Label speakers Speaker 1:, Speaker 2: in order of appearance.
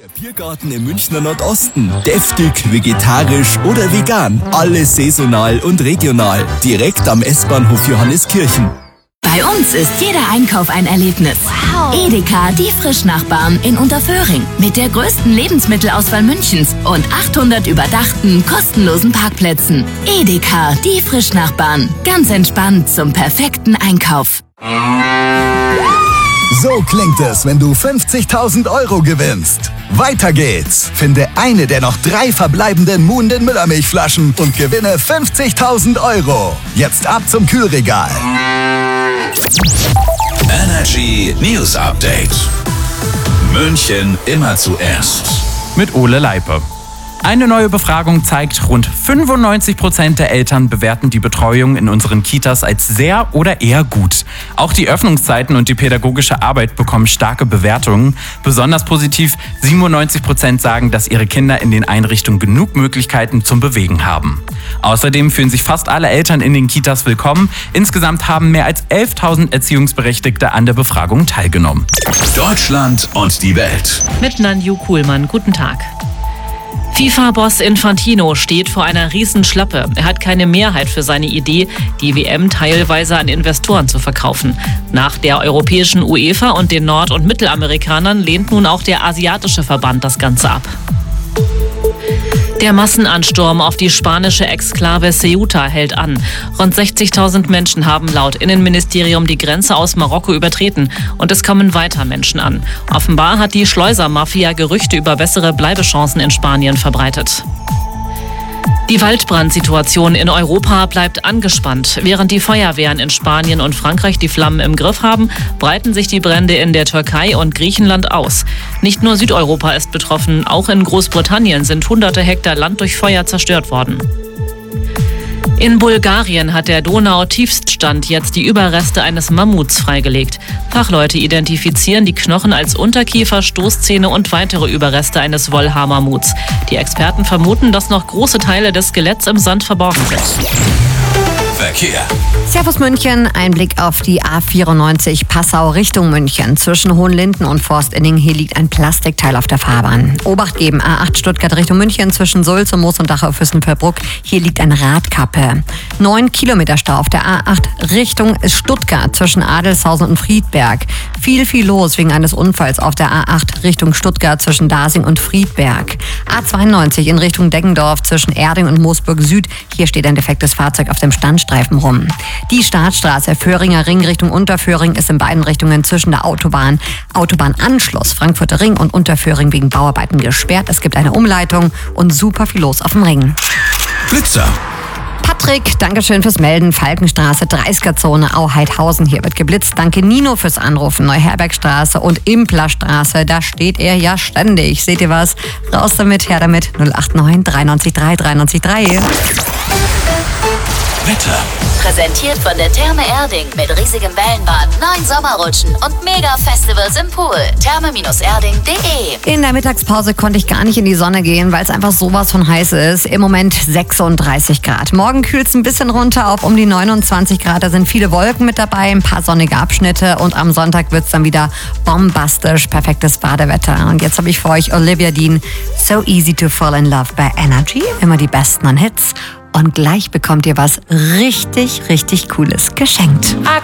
Speaker 1: Der Biergarten im Münchner Nordosten. Deftig, vegetarisch oder vegan. Alles saisonal und regional. Direkt am S-Bahnhof Johanneskirchen.
Speaker 2: Bei uns ist jeder Einkauf ein Erlebnis. Wow. Edeka, die Frischnachbarn in Unterföhring. Mit der größten Lebensmittelauswahl Münchens und 800 überdachten, kostenlosen Parkplätzen. Edeka, die Frischnachbarn. Ganz entspannt zum perfekten Einkauf.
Speaker 3: So klingt es, wenn du 50.000 € gewinnst. Weiter geht's. Finde eine der noch 3 verbleibenden Muhnden Müllermilchflaschen und gewinne 50.000 €. Jetzt ab zum Kühlregal.
Speaker 4: Energy News Update. München immer zuerst.
Speaker 5: Mit Ole Leipe. Eine neue Befragung zeigt, rund 95% der Eltern bewerten die Betreuung in unseren Kitas als sehr oder eher gut. Auch die Öffnungszeiten und die pädagogische Arbeit bekommen starke Bewertungen. Besonders positiv, 97% sagen, dass ihre Kinder in den Einrichtungen genug Möglichkeiten zum Bewegen haben. Außerdem fühlen sich fast alle Eltern in den Kitas willkommen. Insgesamt haben mehr als 11.000 Erziehungsberechtigte an der Befragung teilgenommen.
Speaker 4: Deutschland und die Welt.
Speaker 6: Mit Nanju Kuhlmann. Guten Tag. FIFA-Boss Infantino steht vor einer Riesenschlappe. Er hat keine Mehrheit für seine Idee, die WM teilweise an Investoren zu verkaufen. Nach der europäischen UEFA und den Nord- und Mittelamerikanern lehnt nun auch der asiatische Verband das Ganze ab. Der Massenansturm auf die spanische Exklave Ceuta hält an. Rund 60.000 Menschen haben laut Innenministerium die Grenze aus Marokko übertreten und es kommen weiter Menschen an. Offenbar hat die Schleusermafia Gerüchte über bessere Bleibechancen in Spanien verbreitet. Die Waldbrandsituation in Europa bleibt angespannt. Während die Feuerwehren in Spanien und Frankreich die Flammen im Griff haben, breiten sich die Brände in der Türkei und Griechenland aus. Nicht nur Südeuropa ist betroffen, auch in Großbritannien sind hunderte Hektar Land durch Feuer zerstört worden. In Bulgarien hat der Donau-Tiefststand jetzt die Überreste eines Mammuts freigelegt. Fachleute identifizieren die Knochen als Unterkiefer, Stoßzähne und weitere Überreste eines Wollhaar-Mammuts. Die Experten vermuten, dass noch große Teile des Skeletts im Sand verborgen sind.
Speaker 4: Verkehr.
Speaker 7: Servus München, ein Blick auf die A94 Passau Richtung München. Zwischen Hohenlinden und Forstinning, hier liegt ein Plastikteil auf der Fahrbahn. Obacht geben, A8 Stuttgart Richtung München zwischen Sulz und Moos und Dachau Fürstenfeldbruck. Hier liegt eine Radkappe. 9 Kilometer Stau auf der A8 Richtung Stuttgart zwischen Adelshausen und Friedberg. Viel los wegen eines Unfalls auf der A8 Richtung Stuttgart zwischen Dasing und Friedberg. A92 in Richtung Deggendorf zwischen Erding und Moosburg Süd. Hier steht ein defektes Fahrzeug auf dem Standstreifen rum. Die Startstraße Föhringer Ring Richtung Unterföhring ist in beiden Richtungen zwischen der Autobahnanschluss Frankfurter Ring und Unterföhring wegen Bauarbeiten gesperrt. Es gibt eine Umleitung und super viel los auf dem Ring.
Speaker 4: Blitzer.
Speaker 7: Patrick, Dankeschön fürs Melden. Falkenstraße, 30er-Zone, Auheidhausen. Hier wird geblitzt. Danke Nino fürs Anrufen. Neuherbergstraße und Implerstraße, da steht er ja ständig. Seht ihr was? Raus damit, her damit. 089 93 3 93 3.
Speaker 4: Wetter.
Speaker 2: Präsentiert von der Therme Erding mit riesigem Wellenbad, 9 Sommerrutschen und Mega-Festivals im Pool. Therme-erding.de.
Speaker 7: In der Mittagspause konnte ich gar nicht in die Sonne gehen, weil es einfach sowas von heiß ist. Im Moment 36 Grad. Morgen kühlt es ein bisschen runter auf um die 29 Grad. Da sind viele Wolken mit dabei, ein paar sonnige Abschnitte und am Sonntag wird es dann wieder bombastisch. Perfektes Badewetter. Und jetzt habe ich für euch Olivia Dean, So Easy to Fall in Love bei Energy. Immer die besten an Hits. Und gleich bekommt ihr was richtig Cooles geschenkt.